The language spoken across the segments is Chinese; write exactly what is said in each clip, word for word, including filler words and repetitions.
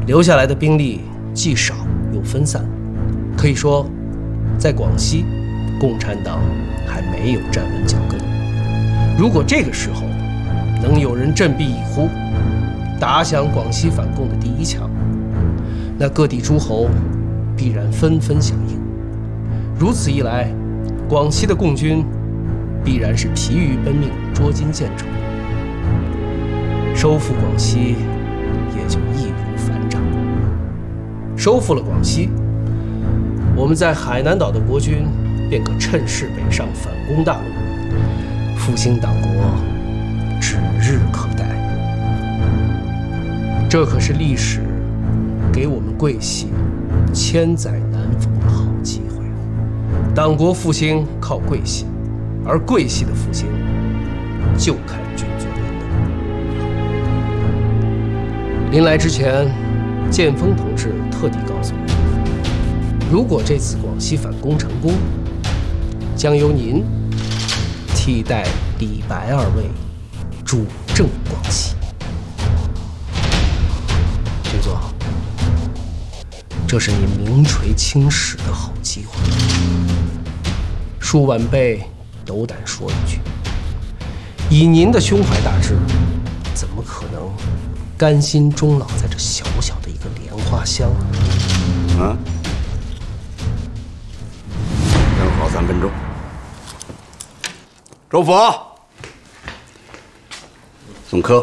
留下来的兵力既少又分散，可以说，在广西，共产党还没有站稳脚跟。如果这个时候能有人振臂一呼，打响广西反共的第一枪，那各地诸侯必然纷纷响应。如此一来，广西的共军必然是疲于奔命，捉襟见肘，收复广西也就易如反掌。收复了广西，我们在海南岛的国军便可趁势北上反攻大陆，复兴党国指日可待。这可是历史给我们桂系千载难逢的好机会。党国复兴靠桂系，而桂系的复兴就看军左联的。临来之前，建峰同志特地告诉我，如果这次广西反攻成功，将由您替代李白二位主政广西。军座，这是你名垂青史的好机会。恕晚辈斗胆说一句，以您的胸怀大志，怎么可能甘心终老在这小小的一个莲花乡啊？等好三分钟。周府，宋科。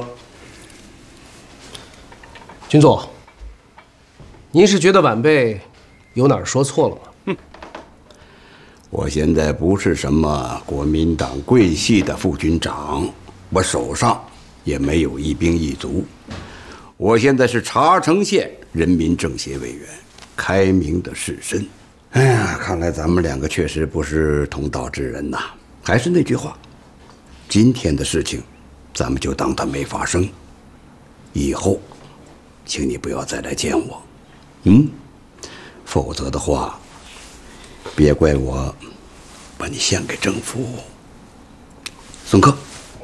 军座，您是觉得晚辈有哪儿说错了吗？ 哼，我现在不是什么国民党桂系的副军长，我手上也没有一兵一卒。我现在是茶城县人民政协委员，开明的士绅。哎呀，看来咱们两个确实不是同道之人呐。还是那句话，今天的事情，咱们就当它没发生。以后，请你不要再来见我，嗯，否则的话，别怪我把你献给政府。宋科，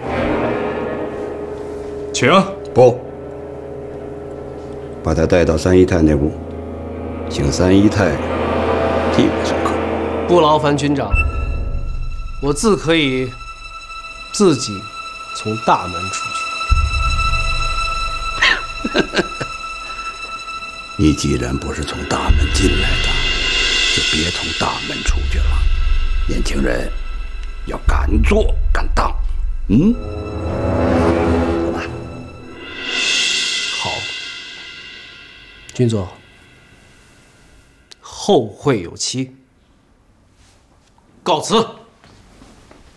请。 不。把他带到三姨太那屋，请三姨太替我送客。 不劳烦军长，我自可以自己从大门出去。你既然不是从大门进来的，就别从大门出去了。年轻人要敢做敢当，嗯。 军座，后会有期。告辞。